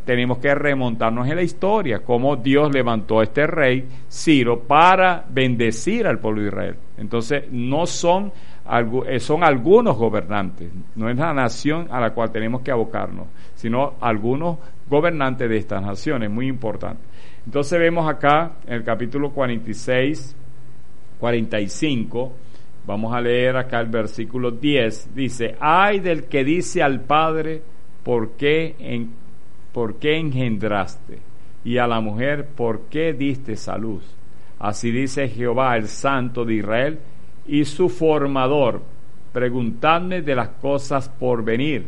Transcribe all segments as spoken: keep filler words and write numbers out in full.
tenemos que remontarnos en la historia, cómo Dios levantó a este rey Ciro para bendecir al pueblo de Israel. Entonces, no son, son algunos gobernantes, no es la nación a la cual tenemos que abocarnos, sino algunos gobernantes de estas naciones, muy importante. Entonces vemos acá en el capítulo cuarenta y seis, cuarenta y cinco, vamos a leer acá el versículo diez, dice: ay del que dice al padre, ¿por qué, en, ¿por qué engendraste? Y a la mujer, ¿por qué diste salud? Así dice Jehová, el Santo de Israel, y su formador: preguntadme de las cosas por venir,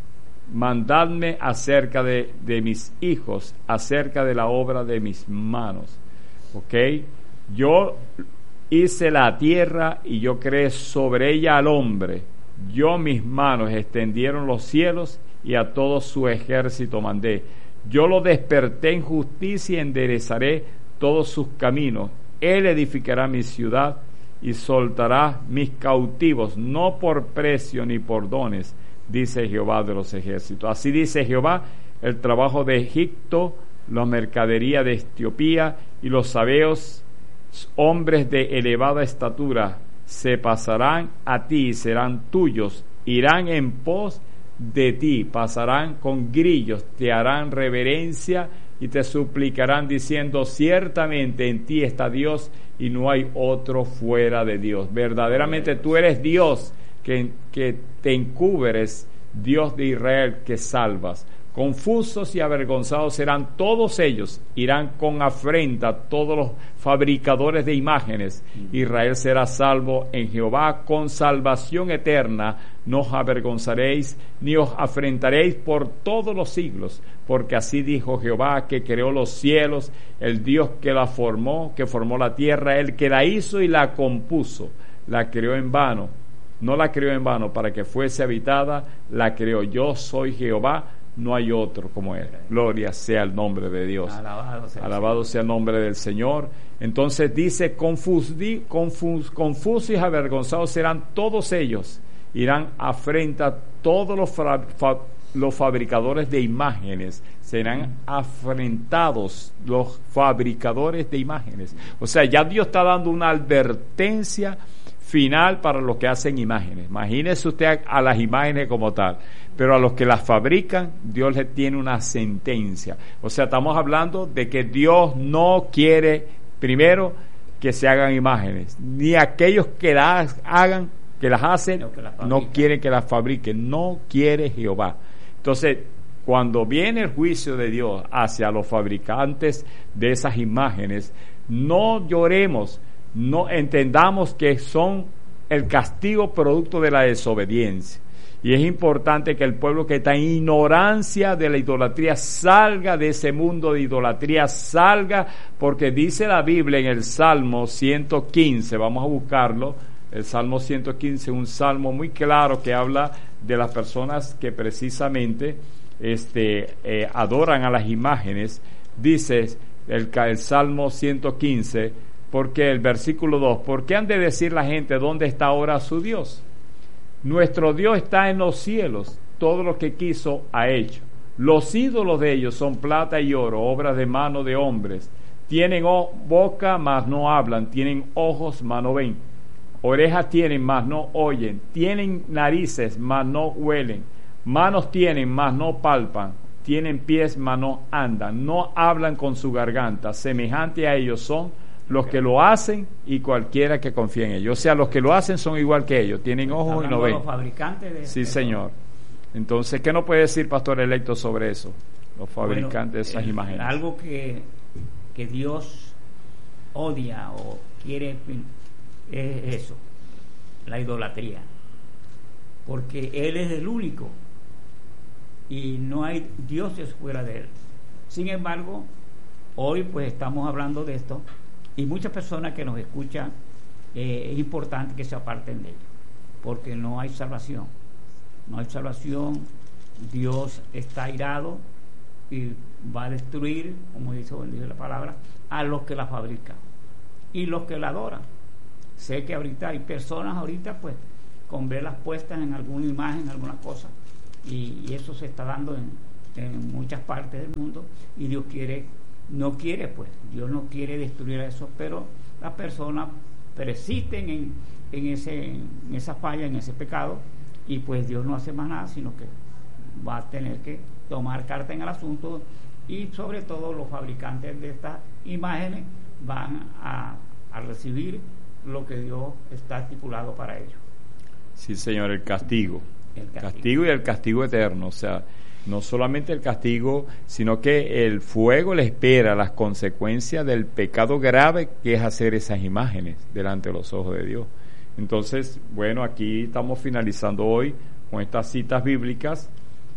mandadme acerca de, de mis hijos, acerca de la obra de mis manos. ¿Ok? Yo hice la tierra y yo creé sobre ella al hombre. Yo mis manos extendieron los cielos y a todo su ejército mandé. Yo lo desperté en justicia y enderezaré todos sus caminos. Él edificará mi ciudad y soltará mis cautivos, no por precio ni por dones, dice Jehová de los ejércitos. Así dice Jehová: el trabajo de Egipto, la mercadería de Etiopía y los sabeos, hombres de elevada estatura, se pasarán a ti y serán tuyos, irán en pos de ti, pasarán con grillos, te harán reverencia y te suplicarán diciendo: ciertamente en ti está Dios y no hay otro fuera de Dios. Verdaderamente tú eres Dios que, que te encubres, Dios de Israel que salvas. Confusos y avergonzados serán todos ellos, irán con afrenta todos los fabricadores de imágenes. Israel será salvo en Jehová con salvación eterna. No os avergonzaréis ni os afrentaréis por todos los siglos, porque así dijo Jehová, que creó los cielos, el Dios que la formó, que formó la tierra, el que la hizo y la compuso. La creó en vano, no la creó en vano para que fuese habitada, la creó. Yo soy Jehová, no hay otro como él. Gloria sea el nombre de Dios. Alabado sea, Alabado sea el nombre del Señor. Entonces dice: confus, confus, confusos y avergonzados serán todos ellos, irán afrenta todos los, fra, fa, los fabricadores de imágenes, serán afrentados los fabricadores de imágenes. O sea, ya Dios está dando una advertencia final para los que hacen imágenes. Imagínese usted a, a las imágenes como tal, pero a los que las fabrican, Dios les tiene una sentencia. O sea, estamos hablando de que Dios no quiere, primero, que se hagan imágenes, ni aquellos que las hagan, que las hacen, no, que las no quieren que las fabriquen, no quiere Jehová. Entonces, cuando viene el juicio de Dios hacia los fabricantes de esas imágenes, no lloremos, no entendamos que son el castigo producto de la desobediencia. Y es importante que el pueblo que está en ignorancia de la idolatría salga de ese mundo de idolatría, salga, porque dice la Biblia en el Salmo ciento quince, vamos a buscarlo, el Salmo ciento quince, un salmo muy claro que habla de las personas que precisamente este, eh, adoran a las imágenes. Dice el, el Salmo ciento quince, porque el versículo dos, ¿por qué han de decir la gente dónde está ahora su Dios? Nuestro Dios está en los cielos, todo lo que quiso ha hecho. Los ídolos de ellos son plata y oro, obras de mano de hombres. Tienen o- boca, mas no hablan, tienen ojos, mas no ven. Orejas tienen, mas no oyen. Tienen narices, mas no huelen. Manos tienen, mas no palpan. Tienen pies, mas no andan. No hablan con su garganta. Semejante a ellos son los que lo hacen y cualquiera que confíe en ellos. O sea, los que lo hacen son igual que ellos. Tienen ojos y no ven. Los fabricantes de Sí, de señor. Entonces, ¿qué nos puede decir, pastor electo, sobre eso? Los fabricantes bueno, de esas el, imágenes. Algo que, que Dios odia o quiere es eso, la idolatría. Porque Él es el único y no hay dioses fuera de Él. Sin embargo, hoy pues estamos hablando de esto y muchas personas que nos escuchan, eh, es importante que se aparten de ello, porque no hay salvación. No hay salvación, Dios está airado y va a destruir, como dice, dice la palabra, a los que la fabrican y los que la adoran. Sé que ahorita hay personas ahorita pues con velas puestas en alguna imagen, alguna cosa, y, y eso se está dando en, en muchas partes del mundo, y Dios quiere, no quiere, pues, Dios no quiere destruir eso, pero las personas persisten en, en, ese, en esa falla, en ese pecado, y pues Dios no hace más nada, sino que va a tener que tomar carta en el asunto, y sobre todo los fabricantes de estas imágenes van a, a recibir lo que Dios está estipulado para ellos. Sí, Señor, el castigo. El castigo. Castigo y el castigo eterno, o sea, no solamente el castigo, sino que el fuego le espera las consecuencias del pecado grave que es hacer esas imágenes delante de los ojos de Dios. Entonces, bueno, aquí estamos finalizando hoy con estas citas bíblicas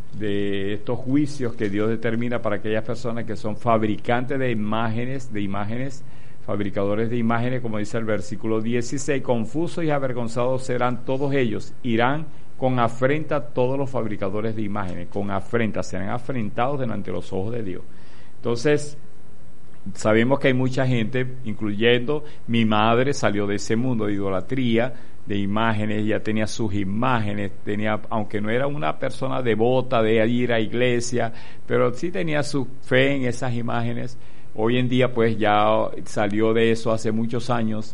de estos juicios que Dios determina para aquellas personas que son fabricantes de imágenes, de imágenes, fabricadores de imágenes, como dice el versículo dieciséis, confusos y avergonzados serán todos ellos, irán con afrenta todos los fabricadores de imágenes, con afrenta, serán afrentados delante de los ojos de Dios. Entonces, sabemos que hay mucha gente, incluyendo mi madre, salió de ese mundo de idolatría, de imágenes, ya tenía sus imágenes, tenía, aunque no era una persona devota de ir a iglesia, pero sí tenía su fe en esas imágenes. Hoy en día pues ya salió de eso hace muchos años,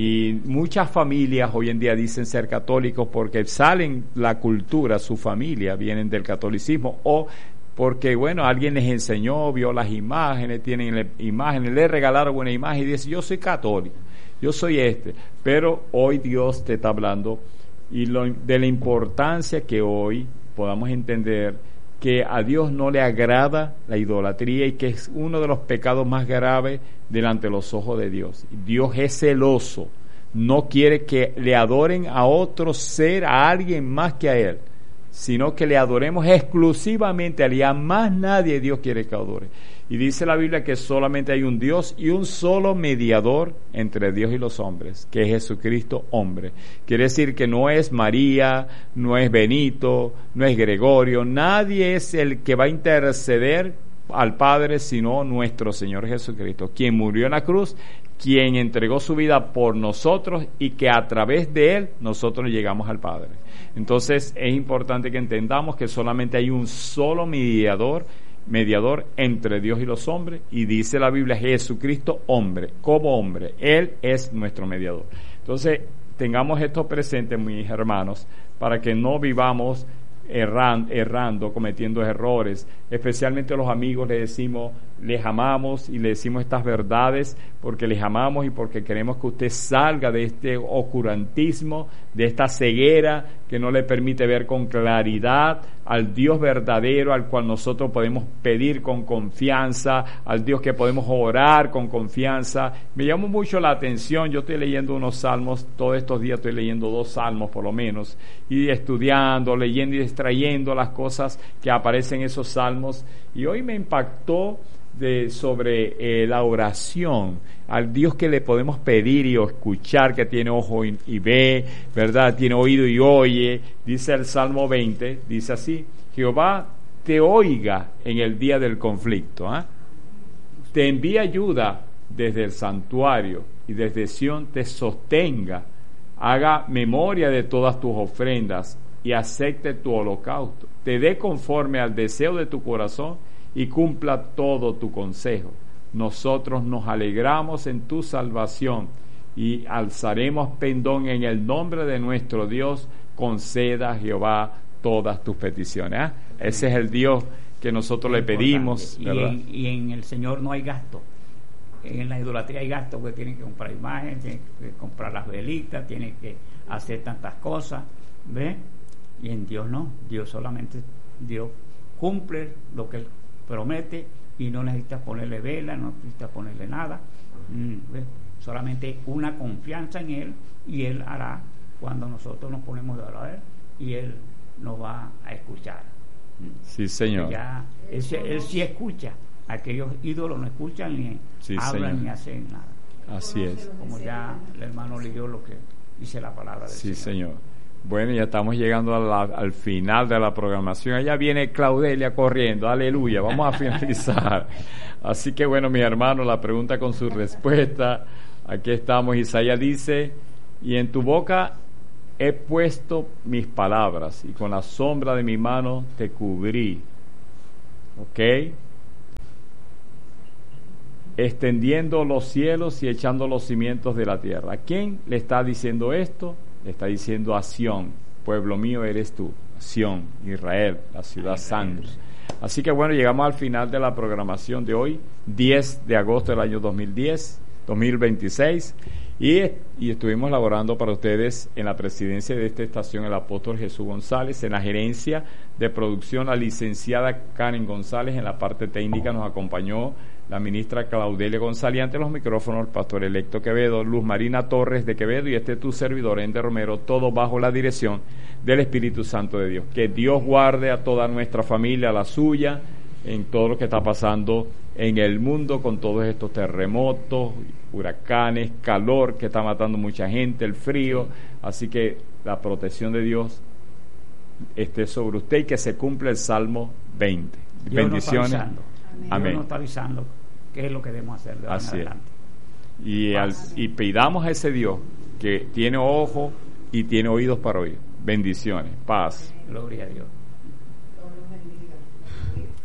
y muchas familias hoy en día dicen ser católicos porque salen la cultura, su familia vienen del catolicismo, o porque bueno, alguien les enseñó, vio las imágenes, tienen imágenes, le regalaron una imagen y dice, yo soy católico, yo soy este. Pero hoy Dios te está hablando y lo, de la importancia que hoy podamos entender que a Dios no le agrada la idolatría y que es uno de los pecados más graves delante de los ojos de Dios. Dios es celoso, no quiere que le adoren a otro ser, a alguien más que a Él, sino que le adoremos exclusivamente a Él, y a más nadie Dios quiere que adore. Y dice la Biblia que solamente hay un Dios y un solo mediador entre Dios y los hombres, que es Jesucristo hombre. Quiere decir que no es María, no es Benito, no es Gregorio, nadie es el que va a interceder al Padre, sino nuestro Señor Jesucristo, quien murió en la cruz, quien entregó su vida por nosotros y que a través de Él nosotros llegamos al Padre. Entonces es importante que entendamos que solamente hay un solo mediador, mediador entre Dios y los hombres, y dice la Biblia, Jesucristo hombre, como hombre, Él es nuestro mediador. Entonces tengamos esto presente, mis hermanos, para que no vivamos erran, errando, cometiendo errores. Especialmente los amigos les decimos, les amamos y le decimos estas verdades porque les amamos y porque queremos que usted salga de este oscurantismo, de esta ceguera que no le permite ver con claridad al Dios verdadero, al cual nosotros podemos pedir con confianza, al Dios que podemos orar con confianza. Me llamó mucho la atención, yo estoy leyendo unos salmos, todos estos días estoy leyendo dos salmos por lo menos, y estudiando, leyendo y extrayendo las cosas que aparecen en esos salmos, y hoy me impactó de sobre eh, la oración, al Dios que le podemos pedir y escuchar, que tiene ojo y, y ve, ¿verdad? Tiene oído y oye. Dice el Salmo veinte, dice así, Jehová te oiga en el día del conflicto, ¿eh? Te envía ayuda desde el santuario y desde Sión te sostenga, haga memoria de todas tus ofrendas y acepte tu holocausto, te dé conforme al deseo de tu corazón y cumpla todo tu consejo. Nosotros nos alegramos en tu salvación y alzaremos pendón en el nombre de nuestro Dios. Conceda a Jehová todas tus peticiones. ¿eh? Ese es el Dios que nosotros le pedimos. Y en, y en el Señor no hay gasto. En la idolatría hay gasto, porque tienen que comprar imágenes, tienen que comprar las velitas, tienen que hacer tantas cosas, ¿ves? Y en Dios no. Dios solamente, Dios cumple lo que Él promete y no necesitas ponerle vela, no necesitas ponerle nada, ¿ves? Solamente una confianza en Él, y Él hará cuando nosotros nos ponemos de orar a Él, y Él nos va a escuchar. Sí, Señor. Ya, él, él sí escucha. Aquellos ídolos no escuchan ni sí, hablan Señor. Ni hacen nada. Así es. Como ya el hermano leyó lo que dice la palabra del Sí, Señor. Señor. Bueno, ya estamos llegando a la, al final de la programación. Allá viene Claudelia corriendo. Aleluya. Vamos a finalizar. Así que bueno, mi hermano, la pregunta con su respuesta. Aquí estamos. Isaías dice, y en tu boca he puesto mis palabras, y con la sombra de mi mano te cubrí. ¿Ok? Extendiendo los cielos y echando los cimientos de la tierra. ¿A quién le está diciendo esto? Le está diciendo a Sión, pueblo mío eres tú, Sión, Israel, la ciudad santa. Así que bueno, llegamos al final de la programación de hoy, diez de agosto del año dos mil diez, dos mil veintiséis, y, y estuvimos laborando para ustedes en la presidencia de esta estación el apóstol Jesús González, en la gerencia de producción la licenciada Karen González, en la parte técnica nos acompañó la ministra Claudelia González, ante los micrófonos el pastor electo Quevedo, Luz Marina Torres de Quevedo y este tu servidor Ender Romero, todo bajo la dirección del Espíritu Santo de Dios. Que Dios guarde a toda nuestra familia, a la suya, en todo lo que está pasando en el mundo con todos estos terremotos, huracanes, calor que está matando mucha gente, el frío, así que la protección de Dios esté sobre usted y que se cumpla el Salmo veinte. Dios Bendiciones. Nos está avisando. Amén. Dios nos está avisando qué es lo que debemos hacer de ahora en adelante. Y, al, y pidamos a ese Dios que tiene ojos y tiene oídos para oír. Bendiciones. Paz. Gloria a Dios.